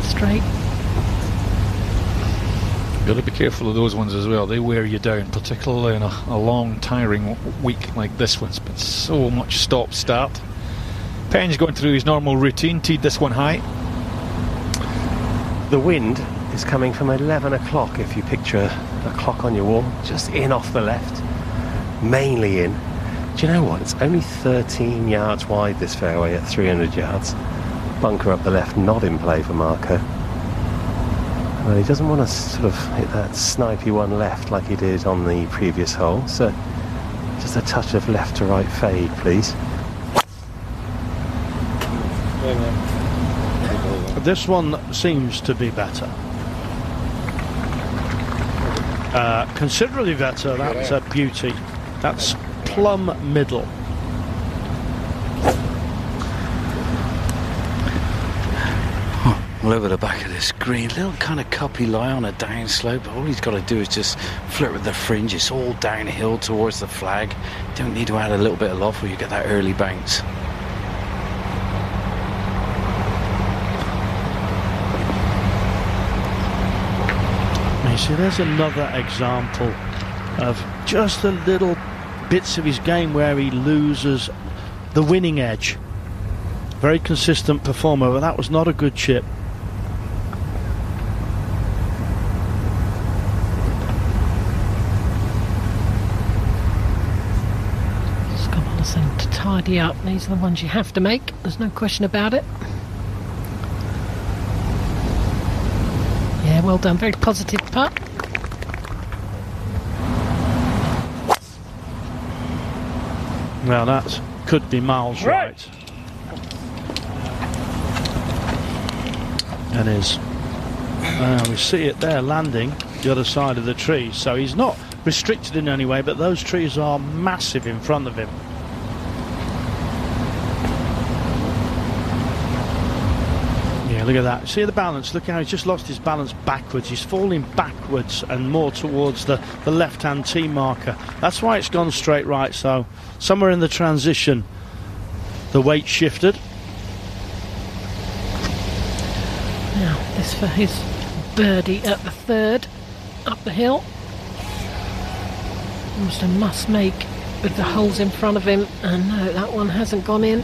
straight. Got to be careful of those ones as well. They wear you down, particularly in a long, tiring week like this one. It's been so much stop-start. Penge going through his normal routine, teed this one high. The wind is coming from 11 o'clock, if you picture a clock on your wall, just in off the left, mainly in. Do you know what? It's only 13 yards wide, this fairway, at 300 yards. Bunker up the left, not in play for Marco. Well, he doesn't want to sort of hit that snipey one left like he did on the previous hole, so just a touch of left to right fade, please. This one seems to be better. Considerably better. That's a beauty. That's plumb middle. All over the back of this green, little kind of cuppy lie on a downslope. All he's got to do is just flirt with the fringe. It's all downhill towards the flag. Don't need to add a little bit of loft where you get that early bounce. You see, there's another example of just the little bits of his game where he loses the winning edge. Very consistent performer, but that was not a good chip. Scott Morrison to tidy up. These are the ones you have to make. There's no question about it. Yeah, well done. Very positive putt. Now that could be miles right. And is we see it there landing the other side of the tree, so he's not restricted in any way, but those trees are massive in front of him. Yeah, look at that. See the balance? Look how he's just lost his balance backwards. He's falling backwards and more towards the left-hand tee marker. That's why it's gone straight right, so somewhere in the transition the weight shifted. Now, this for his birdie at the third, up the hill. Almost a must make with the holes in front of him, and no, that one hasn't gone in.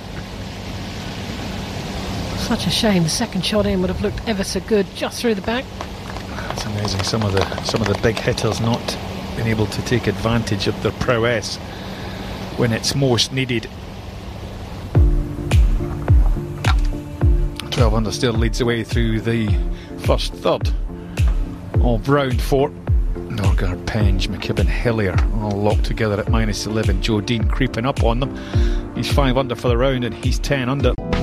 Such a shame. The second shot in would have looked ever so good, just through the back. It's amazing. Some of the big hitters not being able to take advantage of their prowess when it's most needed. 12 under still leads the way through the first third of round 4. Norgard, Penge, McKibben, Hillier all locked together at -11. Joe Dean creeping up on them. He's 5 under for the round and he's 10 under.